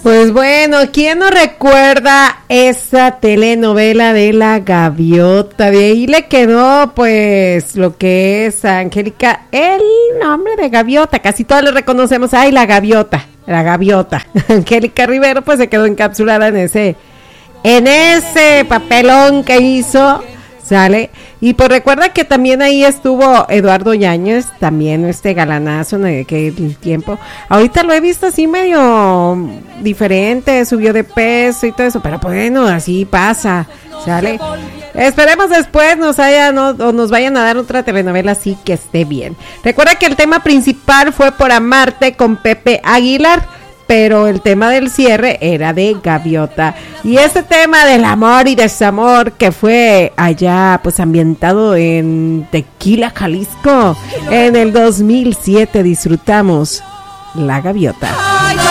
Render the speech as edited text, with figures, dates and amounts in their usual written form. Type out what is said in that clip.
Pues bueno, ¿quién no recuerda esa telenovela de La Gaviota? De ahí le quedó pues lo que es a Angélica, el nombre de Gaviota, casi todos le reconocemos, ay, la Gaviota. Angélica Rivero pues se quedó encapsulada en ese papelón que hizo, ¿sale? Y pues recuerda que también ahí estuvo Eduardo Yáñez, también galanazo en aquel tiempo. Ahorita lo he visto así medio diferente, subió de peso y todo eso, pero bueno, así pasa, ¿sale? Esperemos después nos vayan a dar otra telenovela así que esté bien. Recuerda que el tema principal fue Por Amarte con Pepe Aguilar, pero el tema del cierre era de Gaviota. Y ese tema del amor y desamor que fue allá pues ambientado en Tequila, Jalisco, en el 2007 disfrutamos La Gaviota.